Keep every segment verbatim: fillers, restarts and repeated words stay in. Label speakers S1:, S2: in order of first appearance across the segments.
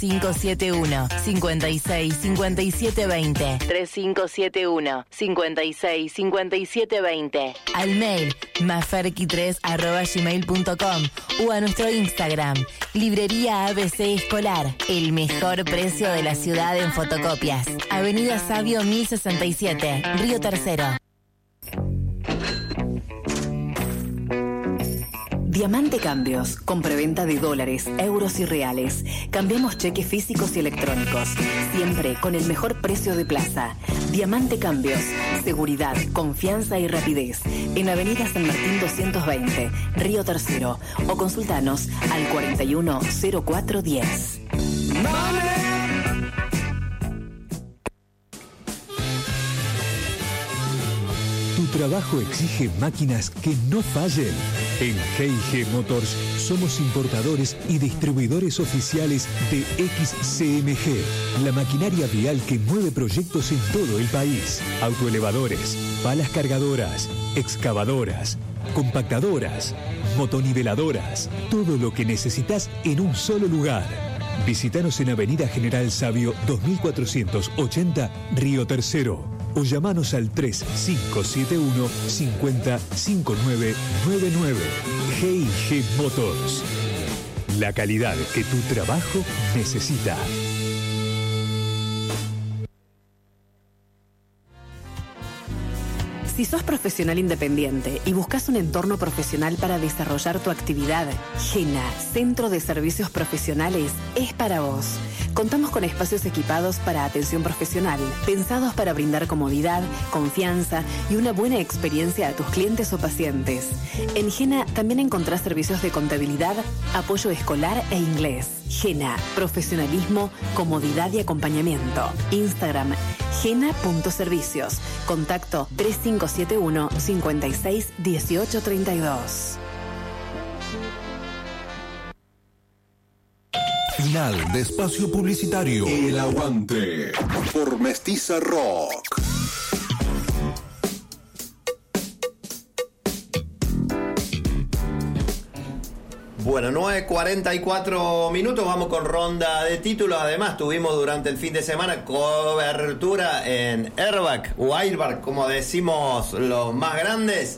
S1: cinco siete uno, cinco seis, cinco siete dos cero. tres cinco siete uno, cinco seis, cinco siete dos cero. Al mail maferqui tres arroba gmail punto com o a nuestro Instagram, Librería A B C Escolar. El mejor precio de la ciudad en fotocopias. Avenida Sabio mil sesenta y siete, Río Tercero.
S2: Diamante Cambios, con preventa de dólares, euros y reales. Cambiamos cheques físicos y electrónicos, siempre con el mejor precio de plaza. Diamante Cambios, seguridad, confianza y rapidez. En Avenida San Martín doscientos veinte, Río Tercero. O consultanos al cuarenta y uno cero cuatro diez.
S3: Tu trabajo exige máquinas que no fallen. En G y G Motors somos importadores y distribuidores oficiales de X C M G, la maquinaria vial que mueve proyectos en todo el país. Autoelevadores, palas cargadoras, excavadoras, compactadoras, motoniveladoras, todo lo que necesitas en un solo lugar. Visítanos en Avenida General Sabio dos mil cuatrocientos ochenta, Río Tercero. O llamanos al tres cinco siete uno, cinco cero, cinco nueve nueve nueve. G y G Motors. La calidad que tu trabajo necesita.
S2: Si sos profesional independiente y buscas un entorno profesional para desarrollar tu actividad, GENA, Centro de Servicios Profesionales, es para vos. Contamos con espacios equipados para atención profesional, pensados para brindar comodidad, confianza y una buena experiencia a tus clientes o pacientes. En GENA también encontrás servicios de contabilidad, apoyo escolar e inglés. GENA, profesionalismo, comodidad y acompañamiento. Instagram, gena punto servicios. Contacto tres cinco siete uno, cinco seis, uno ocho tres dos.
S4: Final de espacio publicitario. El Aguante por Mestiza Rock.
S5: Bueno, nueve cuarenta y cuatro minutos, vamos con ronda de títulos. Además, tuvimos durante el fin de semana cobertura en Airbag o Airbag, como decimos los más grandes.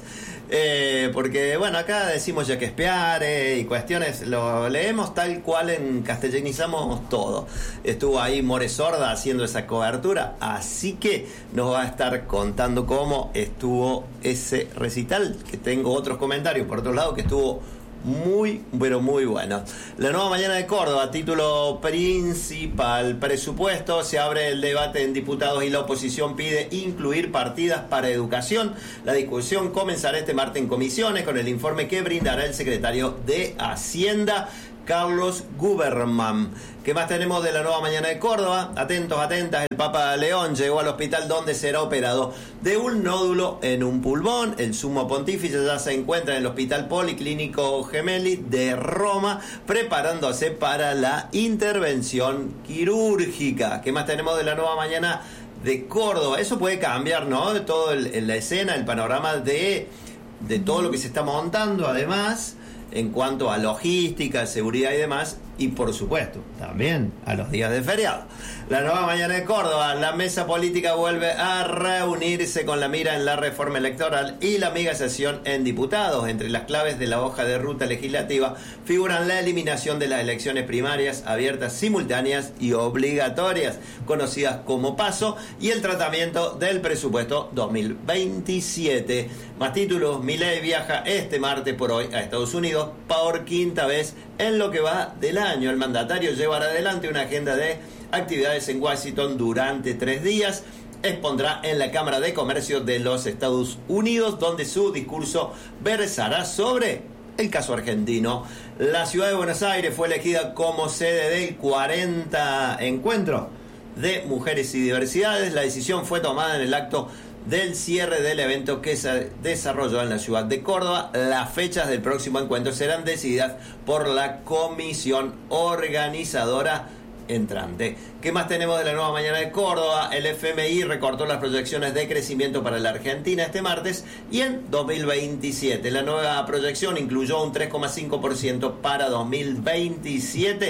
S5: Eh, porque, bueno, acá decimos Shakespeare y cuestiones, lo leemos tal cual en castellanizamos todo. Estuvo ahí More Sorda haciendo esa cobertura, así que nos va a estar contando cómo estuvo ese recital, que tengo otros comentarios por otro lado que estuvo muy, pero muy bueno. La Nueva Mañana de Córdoba, título principal: presupuesto. Se abre el debate en diputados y la oposición pide incluir partidas para educación. La discusión comenzará este martes en comisiones con el informe que brindará el secretario de Hacienda, Carlos Guberman. ¿Qué más tenemos de la Nueva Mañana de Córdoba? Atentos, atentas, el Papa León llegó al hospital donde será operado de un nódulo en un pulmón. El sumo pontífice ya se encuentra en el Hospital Policlínico Gemelli de Roma, preparándose para la intervención quirúrgica. ¿Qué más tenemos de la Nueva Mañana de Córdoba? Eso puede cambiar, ¿no? De todo el, la escena, el panorama de, de todo lo que se está montando, además, en cuanto a logística, seguridad y demás, y por supuesto, también a los días de feriado. La Nueva Mañana de Córdoba, la mesa política vuelve a reunirse con la mira en la reforma electoral y la migración en diputados. Entre las claves de la hoja de ruta legislativa figuran la eliminación de las elecciones primarias abiertas, simultáneas y obligatorias, conocidas como PASO, y el tratamiento del presupuesto dos mil veintisiete. Más títulos: Milei viaja este martes por hoy a Estados Unidos por quinta vez en lo que va del año. El mandatario llevará adelante una agenda de actividades en Washington durante tres días. Expondrá en la Cámara de Comercio de los Estados Unidos, donde su discurso versará sobre el caso argentino. La ciudad de Buenos Aires fue elegida como sede del cuarenta Encuentro de Mujeres y Diversidades. La decisión fue tomada en el acto del cierre del evento que se desarrolló en la ciudad de Córdoba. Las fechas del próximo encuentro serán decididas por la comisión organizadora entrante. ¿Qué más tenemos de la Nueva Mañana de Córdoba? El F M I recortó las proyecciones de crecimiento para la Argentina este martes y en dos mil veintisiete. La nueva proyección incluyó un tres coma cinco por ciento para dos mil veintisiete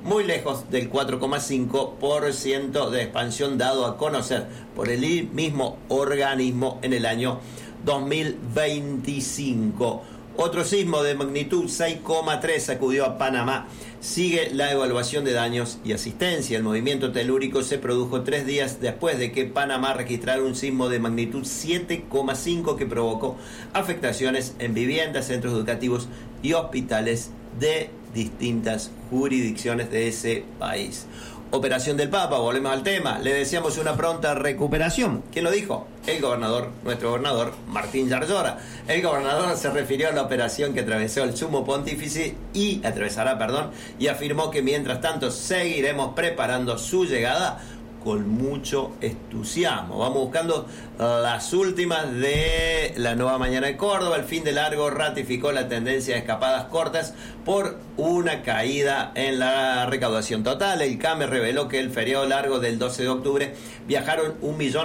S5: muy lejos del cuatro coma cinco por ciento de expansión dado a conocer por el mismo organismo en el año dos mil veinticinco. Otro sismo de magnitud seis coma tres sacudió a Panamá. Sigue la evaluación de daños y asistencia. El movimiento telúrico se produjo tres días después de que Panamá registrara un sismo de magnitud siete coma cinco que provocó afectaciones en viviendas, centros educativos y hospitales de distintas jurisdicciones de ese país. Operación del Papa, volvemos al tema. Le deseamos una pronta recuperación. ¿Quién lo dijo? El gobernador, nuestro gobernador, Martín Yarlora. El gobernador se refirió a la operación que atravesó el sumo pontífice y atravesará, perdón, y afirmó que mientras tanto seguiremos preparando su llegada con mucho entusiasmo. Vamos buscando las últimas de la Nueva Mañana de Córdoba. El fin de largo ratificó la tendencia de escapadas cortas por una caída en la recaudación total. El CAME reveló que el feriado largo del doce de octubre viajaron un millón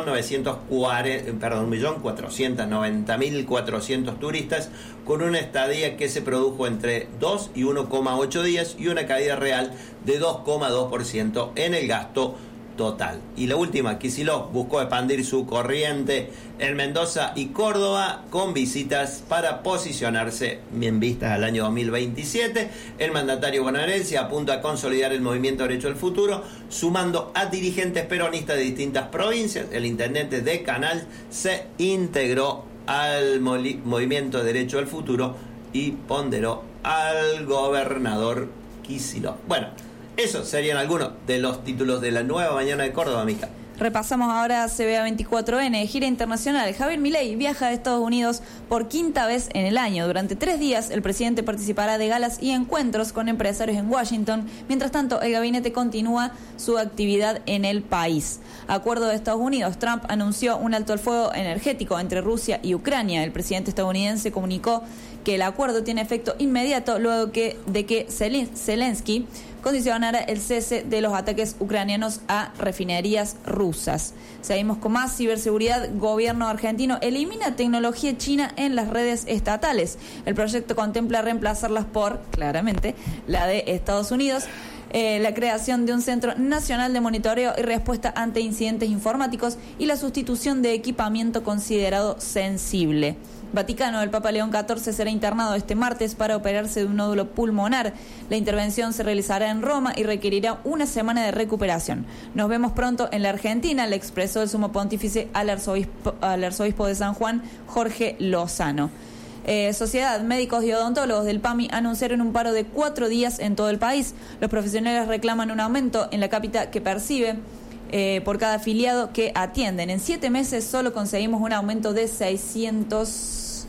S5: cuatrocientos noventa mil cuatrocientos turistas con una estadía que se produjo entre dos y uno coma ocho días y una caída real de dos coma dos por ciento en el gasto total. Y la última, Kicillof buscó expandir su corriente en Mendoza y Córdoba con visitas para posicionarse en vistas al año dos mil veintisiete. El mandatario bonaerense apunta a consolidar el movimiento Derecho al Futuro, sumando a dirigentes peronistas de distintas provincias. El intendente de Canal se integró al movimiento Derecho al Futuro y ponderó al gobernador Kicillof. Bueno, esos serían algunos de los títulos de la Nueva Mañana de Córdoba, Mica.
S6: Repasamos ahora C B A veinticuatro ene, gira internacional. Javier Milei viaja a Estados Unidos por quinta vez en el año. Durante tres días, el presidente participará de galas y encuentros con empresarios en Washington. Mientras tanto, el gabinete continúa su actividad en el país. Acuerdo de Estados Unidos. Trump anunció un alto al fuego energético entre Rusia y Ucrania. El presidente estadounidense comunicó que el acuerdo tiene efecto inmediato luego que, de que Zelensky condicionara el cese de los ataques ucranianos a refinerías rusas. Seguimos con más ciberseguridad. Gobierno argentino elimina tecnología china en las redes estatales. El proyecto contempla reemplazarlas por, claramente, la de Estados Unidos. Eh, la creación de un Centro Nacional de Monitoreo y Respuesta ante Incidentes Informáticos y la sustitución de equipamiento considerado sensible. Vaticano, el Papa León catorce será internado este martes para operarse de un nódulo pulmonar. La intervención se realizará en Roma y requerirá una semana de recuperación. Nos vemos pronto en la Argentina, le expresó el sumo pontífice al arzobispo, al arzobispo de San Juan, Jorge Lozano. Eh, Sociedad, médicos y odontólogos del PAMI anunciaron un paro de cuatro días en todo el país. Los profesionales reclaman un aumento en la cápita que percibe eh, por cada afiliado que atienden. En siete meses solo conseguimos un aumento de seiscientos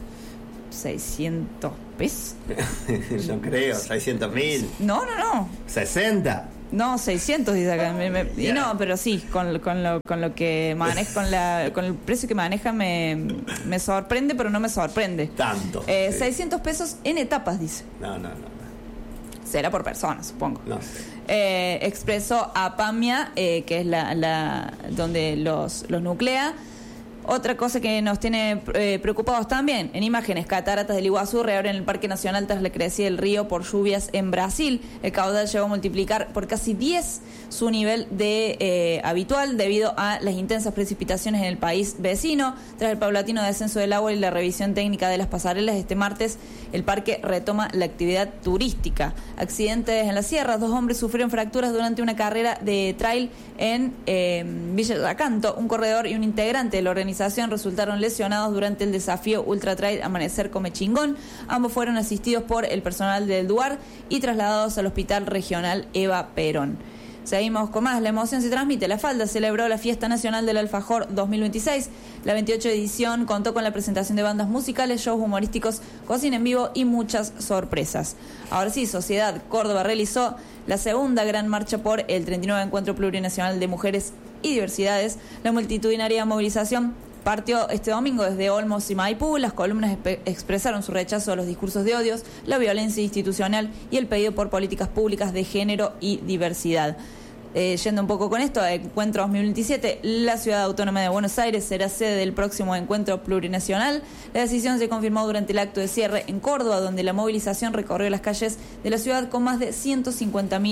S6: pesos.
S5: Yo creo, seiscientos mil.
S6: No, no, no.
S5: sesenta.
S6: No, seiscientos dice acá. Me, me, y no, pero sí, con, con, lo, con lo que maneja, con, la, con el precio que maneja me, me sorprende, pero no me sorprende.
S5: Tanto.
S6: Eh,
S5: sí.
S6: seiscientos pesos en etapas, dice.
S5: No, no, no. no.
S6: Será por persona, supongo.
S5: No sé.
S6: Eh, expresó a PAMIA, eh, que es la, la donde los, los nuclea. Otra cosa que nos tiene eh, preocupados también, en imágenes, cataratas del Iguazú reabren el Parque Nacional tras la crecida del río por lluvias en Brasil. El caudal llegó a multiplicar por casi diez su nivel de eh, habitual debido a las intensas precipitaciones en el país vecino. Tras el paulatino descenso del agua y la revisión técnica de las pasarelas, este martes el parque retoma la actividad turística. Accidentes en las sierras, dos hombres sufrieron fracturas durante una carrera de trail en eh, Villa Yacanto. Un corredor y un integrante de la organización resultaron lesionados durante el desafío Ultra Trail Amanecer Come Chingón. Ambos fueron asistidos por el personal del DUAR y trasladados al Hospital Regional Eva Perón. Seguimos con más. La emoción se transmite. La Falda celebró la Fiesta Nacional del Alfajor dos mil veintiséis. La veintiocho edición contó con la presentación de bandas musicales, shows humorísticos, cocina en vivo y muchas sorpresas. Ahora sí, Sociedad Córdoba realizó la segunda gran marcha por el treinta y nueve Encuentro Plurinacional de Mujeres y Diversidades. La multitudinaria movilización partió este domingo desde Olmos y Maipú. Las columnas espe- expresaron su rechazo a los discursos de odios, la violencia institucional y el pedido por políticas públicas de género y diversidad. Eh, yendo un poco con esto, Encuentro dos mil veintisiete, la Ciudad Autónoma de Buenos Aires será sede del próximo Encuentro Plurinacional. La decisión se confirmó durante el acto de cierre en Córdoba, donde la movilización recorrió las calles de la ciudad con más de ciento cincuenta mil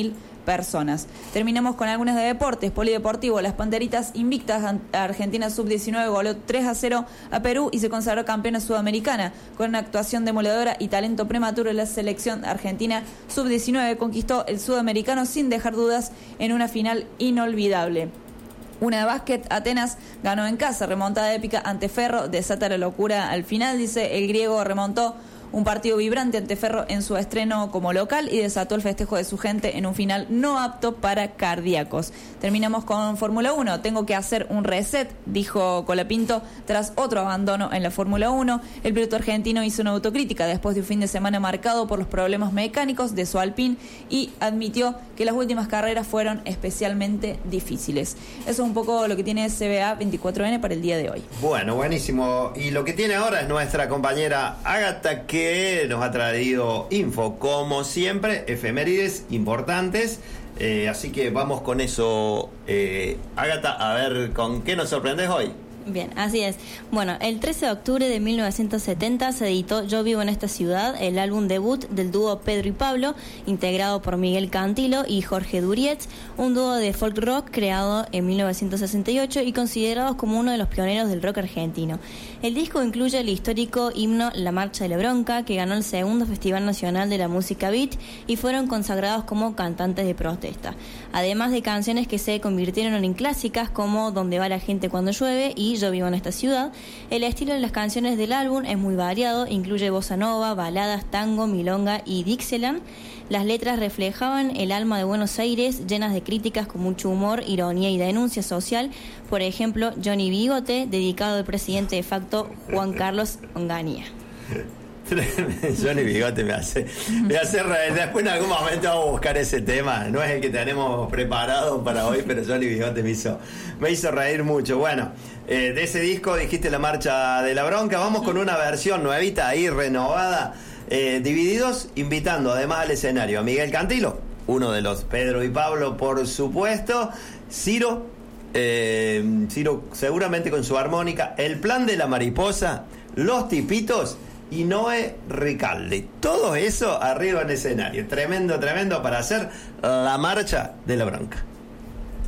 S6: personas. Terminamos con algunas de deportes. Polideportivo, las Panteritas invictas, Argentina sub diecinueve goleó tres a cero a Perú y se consagró campeona sudamericana. Con una actuación demoledora y talento prematuro, la selección argentina sub diecinueve conquistó el sudamericano sin dejar dudas en una final inolvidable. Una de básquet, Atenas ganó en casa, remontada épica ante Ferro, desata la locura al final, dice el griego, remontó un partido vibrante ante Ferro en su estreno como local y desató el festejo de su gente en un final no apto para cardíacos. Terminamos con Fórmula uno. Tengo que hacer un reset, dijo Colapinto tras otro abandono en la Fórmula uno. El piloto argentino hizo una autocrítica después de un fin de semana marcado por los problemas mecánicos de su Alpine y admitió que las últimas carreras fueron especialmente difíciles. Eso es un poco lo que tiene C B A veinticuatro ene para el día de hoy.
S5: Bueno, buenísimo. Y lo que tiene ahora es nuestra compañera Ágata, que nos ha traído info, como siempre, efemérides importantes. Eh, así que vamos con eso, eh, Ágata, a ver con qué nos sorprendes hoy.
S7: Bien, así es. Bueno, el trece de octubre de mil novecientos setenta se editó Yo vivo en esta ciudad, el álbum debut del dúo Pedro y Pablo, integrado por Miguel Cantilo y Jorge Durietz, un dúo de folk rock creado en mil novecientos sesenta y ocho y considerados como uno de los pioneros del rock argentino. El disco incluye el histórico himno La Marcha de la Bronca, que ganó el segundo Festival Nacional de la Música Beat y fueron consagrados como cantantes de protesta. Además de canciones que se convirtieron en clásicas como Donde va la gente cuando llueve y Yo vivo en esta ciudad. El estilo de las canciones del álbum es muy variado, incluye bossa nova, baladas, tango, milonga y Dixieland. Las letras reflejaban el alma de Buenos Aires, llenas de críticas con mucho humor, ironía y denuncia social. Por ejemplo, Johnny Bigote, dedicado al presidente de facto Juan Carlos Onganía.
S5: Johnny Bigote me hace, me hace reír. Después en algún momento vamos a buscar ese tema. No es el que tenemos preparado para hoy, pero Johnny Bigote me hizo, me hizo reír mucho. Bueno, eh, de ese disco dijiste La Marcha de la Bronca. Vamos con una versión nuevita ahí, renovada. Eh, Divididos, invitando además al escenario a Miguel Cantilo, uno de los Pedro y Pablo, por supuesto. Ciro, eh, Ciro seguramente con su armónica. El Plan de la Mariposa, Los Tipitos y Noé Ricaldi. Todo eso arriba en escenario. Tremendo, tremendo para hacer La Marcha de la Bronca.